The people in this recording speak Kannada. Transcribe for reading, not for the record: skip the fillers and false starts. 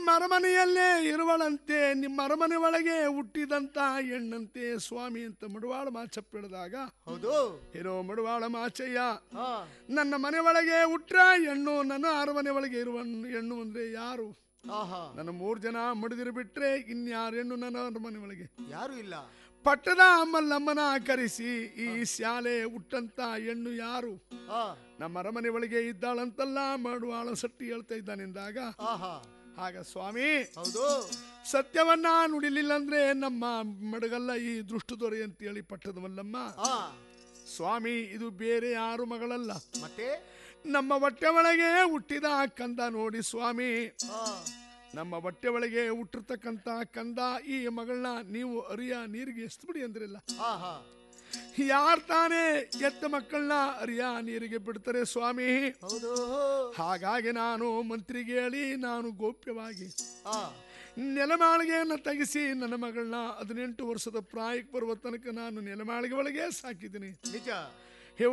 ನಿಮ್ಮ ಅರಮನೆಯಲ್ಲೇ ಇರುವಳಂತೆ, ನಿಮ್ಮ ಅರಮನೆ ಒಳಗೆ ಹುಟ್ಟಿದಂತ ಹೆಣ್ಣಂತೆ ಸ್ವಾಮಿ ಅಂತ ಮಡವಾಳ ಮಾಚಪ್ಪ ಹೇಳಿದಾಗ, ಹೌದು ಏನೋ ಮಡವಾಳ ಮಾಚಯ್ಯ, ನನ್ನ ಮನೆ ಒಳಗೆ ಹುಟ್ಟ ಹೆಣ್ಣು, ನನ್ನ ಅರಮನೆ ಒಳಗೆ ಇರುವ ಹೆಣ್ಣು ಅಂದ್ರೆ ಯಾರು? ನನ್ನ 3 ಜನ ಮಡಿದಿರು ಬಿಟ್ರೆ ಇನ್ಯಾರು ಹೆಣ್ಣು ನನ್ನ ಅರಮನೆ ಒಳಗೆ ಯಾರು ಇಲ್ಲ. ಪಟ್ಟದ ಮಲ್ಲಮ್ಮನ ಕರೆಸಿ ಈ ಶಾಲೆ ಹುಟ್ಟಂತ ಹೆಣ್ಣು ಯಾರು? ನಮ್ಮ ಅರಮನೆ ಒಳಗೆ ಇದ್ದಾಳಂತಲ್ಲ ಮಡವಾಳ ಸಟ್ಟಿ ಹೇಳ್ತಾ ಇದ್ದಾನೆಂದಾಗ, ಆಗ ಸ್ವಾಮಿ ಹೌದು ಸತ್ಯವನ್ನ ನುಡಿಲಿಲ್ಲ ಅಂದ್ರೆ ನಮ್ಮ ಮಡಗಲ್ಲ ಈ ದೃಷ್ಟು ದೊರೆ ಅಂತ ಹೇಳಿ ಪಟ್ಟದ ಮಲ್ಲಮ್ಮ, ಸ್ವಾಮಿ ಇದು ಬೇರೆ ಯಾರು ಮಗಳಲ್ಲ, ಮತ್ತೆ ನಮ್ಮ ಹೊಟ್ಟೆ ಒಳಗೆ ಹುಟ್ಟಿದ ಕಂದ ನೋಡಿ ಸ್ವಾಮಿ, ನಮ್ಮ ಹೊಟ್ಟೆ ಒಳಗೆ ಹುಟ್ಟಿರ್ತಕ್ಕಂತ ಕಂದ ಈ ಮಗಳನ್ನ ನೀವು ಅರಿಯ ನೀರಿಗೆ ಎಸ್ತು ಬಿಡಿ ಅಂದ್ರಲ್ಲ, ಯಾರ್ ತಾನೇ ಎತ್ತ ಮಕ್ಕಳನ್ನ ಅರಿಯ ನೀರಿಗೆ ಬಿಡ್ತಾರೆ ಸ್ವಾಮಿ? ಹಾಗಾಗಿ ನಾನು ಮಂತ್ರಿಗೆ ಹೇಳಿ ನಾನು ಗೋಪ್ಯವಾಗಿ ನೆಲಮಾಳಿಗೆಯನ್ನು ತೆಗೆಸಿ ನನ್ನ ಮಗಳನ್ನ 18 ವರ್ಷದ ಪ್ರಾಯಕ್ಕೆ ಬರುವ ತನಕ ನಾನು ನೆಲಮಾಳಿಗೆ ಒಳಗೆ ಸಾಕಿದ್ದೀನಿ. ನಿಜ.